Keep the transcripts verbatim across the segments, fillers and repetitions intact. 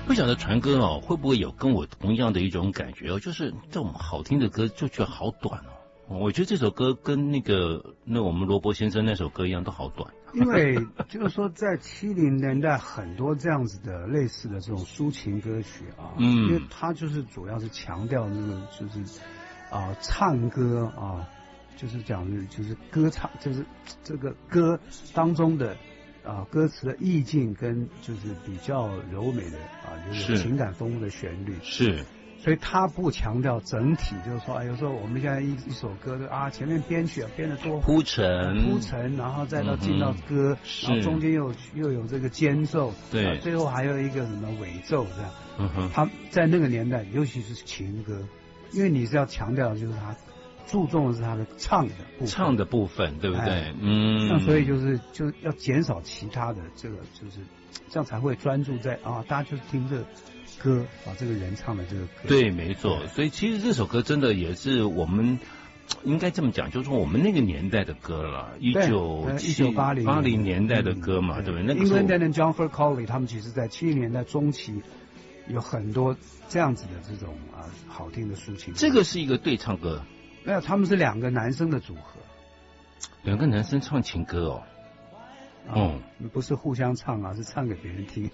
不晓得传哥哦，会不会有跟我同样的一种感觉哦？就是这种好听的歌就觉得好短哦。我觉得这首歌跟那个那我们罗伯先生那首歌一样，都好短。 因为就是说，在七零年代很多这样子的类似的这种抒情歌曲啊，嗯，因为它就是主要是强调那个就是啊、呃、唱歌啊，就是讲的就是歌唱，就是这个歌当中的啊歌词的意境跟就是比较柔美的啊，就是情感丰富的旋律是。 所以他不强调整体，就是说，哎，有时候我们现在一一首歌的啊，前面编曲啊编得多铺陈铺陈，然后再到进到歌，嗯、然后中间又又有这个间奏， 对、 啊，最后还有一个什么尾奏这样。 嗯哼， 他在那个年代，尤其是情歌，因为你是要强调的就是他注重的是他的唱的部分， 唱的部分，对不对？ 哎、 嗯， 那所以就是就要减少其他的这个，就是这样才会专注在啊，大家就听这个。歌啊，这个人唱的这个歌， 对，没错。所以其实这首歌真的也是我们应该这么讲，就是说我们那个年代的歌了，一九一九八零八零年代的歌嘛，嗯、对不对？那个 England and John Furcoli 他们其实在七零年代中期有很多这样子的这种啊好听的抒情歌。 这个是一个对唱歌， 没有，他们是两个男生的组合， 两个男生唱情歌哦。 嗯，哦、不是互相唱啊，是唱给别人听。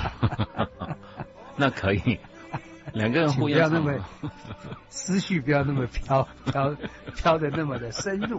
那可以，两个人互相唱， 不要那么思绪不要那么飘飘飘的那么的深入。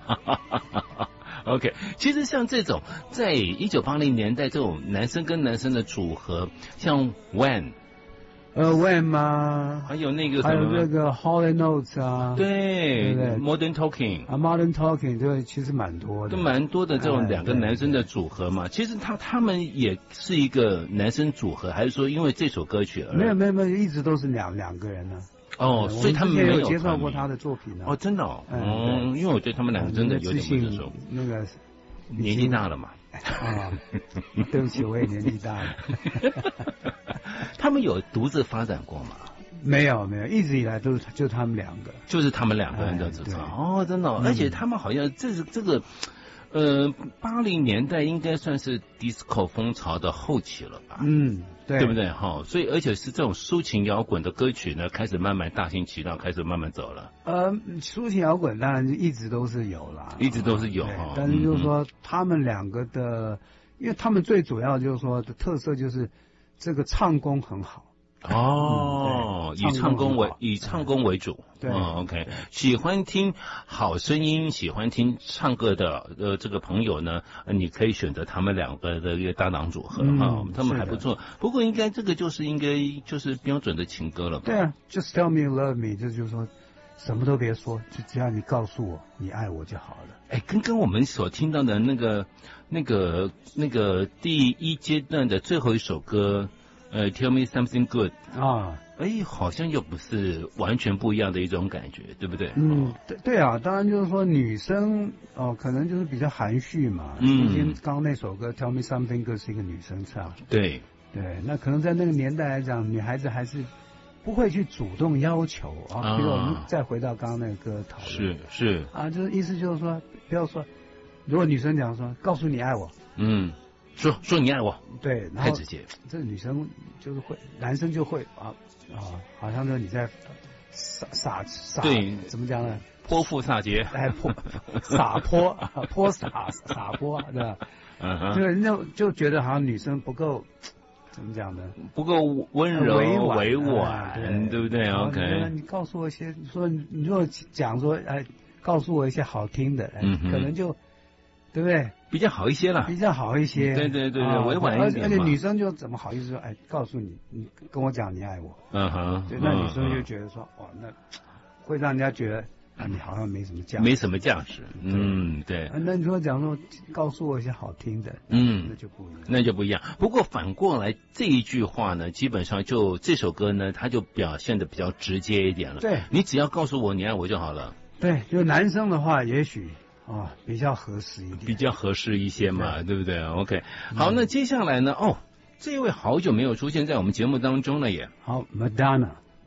OK， 其实像这种在一九八零年代这种男生跟男生的组合，像 When。 呃 Wham 啊， 还有那个什么， 还有那个 Hall and Oates 啊， 对，对对 ，Modern Talking 啊 ，Modern Talking 对，其实蛮多的， 都蛮多的这种两个男生的组合嘛。其实他他们也是一个男生组合，还是说因为这首歌曲而没有没有没有，一直都是两两个人呢、 啊。哦，所以他们没有接受过他的作品呢、 啊。哦，真的哦，嗯，因为我觉得他们两个真的有点不接受， 那个年纪大了嘛。 啊，对不起，我也年纪大了。 他们有独自发展过吗？ 没有没有，一直以来都是就他们两个， 就是他们两个人的制造、哎、哦，真的、哦嗯，而且他们好像这是这个，呃，八零年代应该算是 disco 风潮的后期了吧？ 嗯，对， 对不对？哈、哦，所以而且是这种抒情摇滚的歌曲呢，开始慢慢大行其道，开始慢慢走了。 呃，抒情摇滚当然一直都是有啦， 一直都是有哈、哦， 但是就是说、嗯、他们两个的，因为他们最主要就是说的特色就是这个唱功很好。 哦、嗯，以唱功为以唱功为主， 对、 哦、，OK， 喜欢听好声音，喜欢听唱歌的呃这个朋友呢，你可以选择他们两个的一个搭档组合哈、嗯，他们还不错。不过应该这个就是应该就是标准的情歌了吧？ 对啊 ，Just tell me you love me， 这就是说什么都别说，就只要你告诉我你爱我就好了。 哎，跟跟我们所听到的那个那个那个第一阶段的最后一首歌。呃 ，Tell me something good 啊， 哎，好像又不是完全不一样的一种感觉，对不对？ 嗯，对对啊，当然就是说女生哦，可能就是比较含蓄嘛。嗯，毕竟刚刚那首歌 Tell me something good 是一个女生唱。 对对，那可能在那个年代来讲，女孩子还是不会去主动要求啊。比如我们再回到刚刚那个歌讨论， 是是啊，就是意思就是说，不要说，如果女生讲说告诉你爱我， 嗯。说说你爱我， 对， 太直接。 这个女生就是会，男生就会啊啊，好像说你在撒撒撒， 对， 怎么讲呢？ 泼妇撒洁， 哎，泼撒泼泼洒撒泼，对吧？ 嗯哼， 这个人家就觉得好像女生不够，怎么讲呢？ 不够温柔委婉， 委婉，对, 对不对 ？OK， 你告诉我一些，说你如果讲说，哎，告诉我一些好听的，哎、嗯，可能就。对不对？ 比较好一些了， 比较好一些。 对对对对，委婉一点嘛。 而且女生就怎么好意思说，哎，告诉你，你跟我讲你爱我。 嗯哼。 对，那女生就觉得说，哇，那会让人家觉得啊，你好像没什么价值。 没什么价值。嗯，对。 那你说讲说，告诉我一些好听的， 嗯， 那就不一样。 那就不一样。不过反过来这一句话呢，基本上就这首歌呢，它就表现的比较直接一点了。 对， 你只要告诉我你爱我就好了。 对，就男生的话，也许。哦，比较合适一点， 比较合适一些嘛， 对, 对不对 ？OK， 好、嗯，那接下来呢？哦，这位好久没有出现在我们节目当中了耶。 好 ，Madonna 啊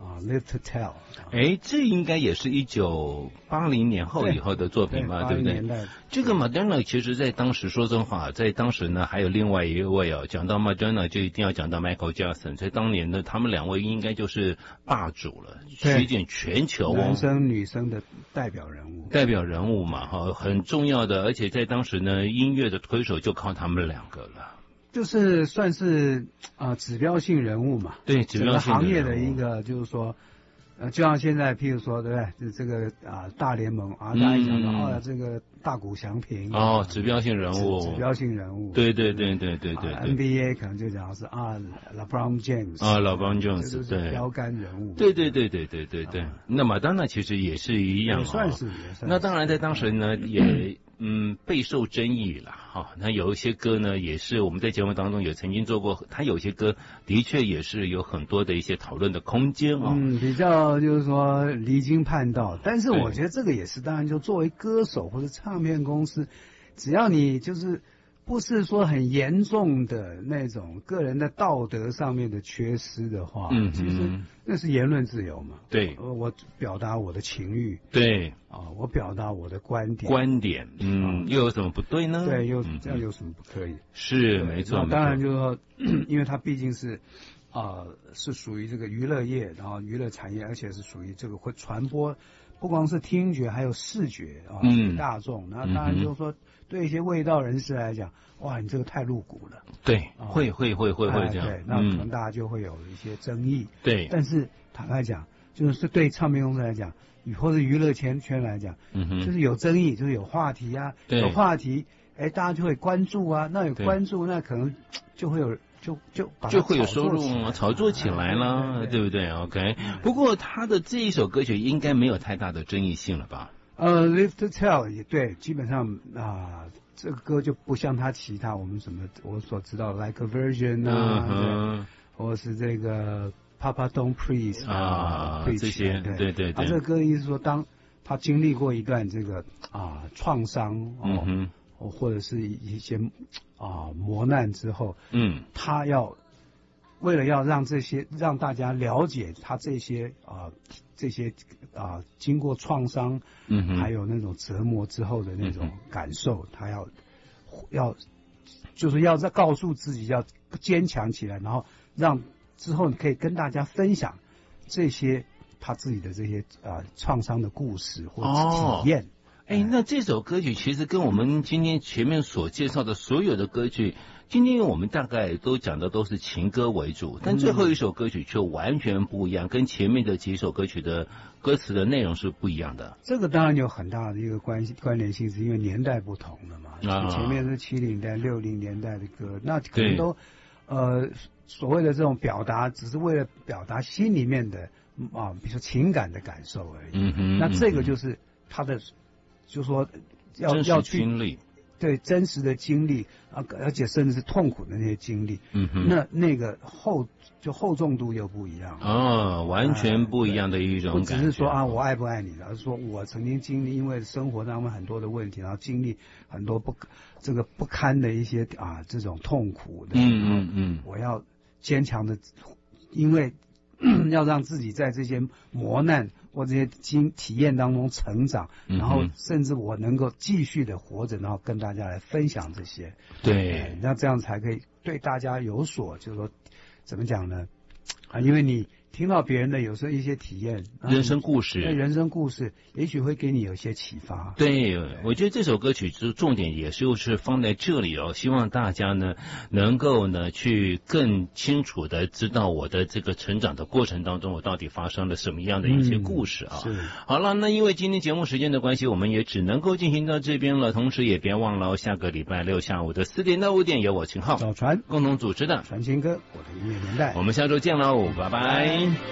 啊 ，Live to Tell。 哎，这应该也是一九八零年后以后的作品吧， 对, 对不对？这个 Madonna 其实在当时说真话，在当时呢还有另外一位哦，讲到 Madonna 就一定要讲到 Michael Jackson， 在当年呢他们两位应该就是霸主了，席卷全球哦， 男生女生的代表人物， 代表人物嘛哈，很重要的，而且在当时呢音乐的推手就靠他们两个了。 就是算是啊、呃、指标性人物嘛， 对，指标性行业的一个就是说，呃，就像现在譬如说，对不对？这个啊、呃、大联盟啊，大家讲到、嗯、哦，这个大谷翔平哦，指标性人物， 指标性人物， 对对对对对对、 啊、N B A 可能就讲是啊 LeBron James 啊 LeBron James 对，标杆人物， 对对对对对对对。啊、那么当然其实也是一样、哦， 也算是也算是。 那当然在当时呢也。嗯，备受争议了哈。那有一些歌呢，也是我们在节目当中也曾经做过，他有些歌的确也是有很多的一些讨论的空间啊、哦。 嗯，比较就是说离经叛道，但是我觉得这个也是，当然就作为歌手或者唱片公司，只要你就是不是说很严重的那种个人的道德上面的缺失的话，嗯，其实那是言论自由嘛。 对， 呃，我表达我的情欲， 对， 啊，我表达我的观点， 观点，嗯，又有什么不对呢？ 对，又这样有什么不可以？ 是没错， 当然就是说，因为它毕竟是啊、呃、是属于这个娱乐业，然后娱乐产业，而且是属于这个会传播。不光是听觉，还有视觉啊，嗯，大众。那当然就是说，对一些卫道人士来讲，哇，你这个太露骨了。 对，啊、会会会会会这样。 对，那可能大家就会有一些争议。 对、嗯， 但是坦白讲，就是对唱片公司来讲，或者娱乐圈圈来讲，嗯哼，就是有争议，就是有话题啊，有话题，哎，大家就会关注啊。那有关注，那可能就会有。就就把就会有收入嘛，炒作起来了，对, 对, 对, 对不对 ？OK，、嗯、不过他的这一首歌曲应该没有太大的争议性了吧？ 呃 ，Live to Tell 也对，基本上啊、呃，这个歌就不像他其他我们什么我所知道 Like a Virgin 啊，嗯、或是这个 Papa Don't Preach 啊，这些，对对对。 他、啊、这个歌的意思说，当他经历过一段这个啊创伤哦。嗯或者是一些啊磨难之后，嗯，他要为了要让这些让大家了解他这些啊这些啊经过创伤，嗯，还有那种折磨之后的那种感受，嗯、他要要就是要再告诉自己要坚强起来，然后让之后你可以跟大家分享这些他自己的这些啊创伤的故事或体验。哦哎，那这首歌曲其实跟我们今天前面所介绍的所有的歌曲，今天我们大概都讲的都是情歌为主，但最后一首歌曲却完全不一样，跟前面的几首歌曲的歌词的内容是不一样的。 这个当然有很大的一个关系关联性，是因为年代不同了嘛。啊，前面是七零代、六零年代的歌，那可能都呃所谓的这种表达，只是为了表达心里面的啊，比如说情感的感受而已。嗯哼，那这个就是他的。就是说要要去经历， 对真实的经历啊，而且甚至是痛苦的那些经历，嗯哼，那那个厚就厚重度又不一样哦，完全不一样的一种感觉。 不只是说啊我爱不爱你，而是说我曾经经历，因为生活当中很多的问题，然后经历很多不这个不堪的一些啊这种痛苦的，嗯嗯嗯，我要坚强的，因为要让自己在这些磨难或这些经体验当中成长，然后甚至我能够继续的活着，然后跟大家来分享这些。 对， 呃、那这样才可以对大家有所，就是说怎么讲呢？啊，因为你听到别人的有时候一些体验， 人生故事， 人生故事，也许会给你有些启发。 对，我觉得这首歌曲就重点也就是放在这里哦，希望大家呢能够呢去更清楚的知道我的这个成长的过程当中，我到底发生了什么样的一些故事啊。 嗯、是。 好了，那因为今天节目时间的关系，我们也只能够进行到这边了，同时也别忘了下个礼拜六下午的四点到五点，由我秦昊、 赵传共同主持的传情歌，我的音乐年代， 我们下周见喽，拜拜。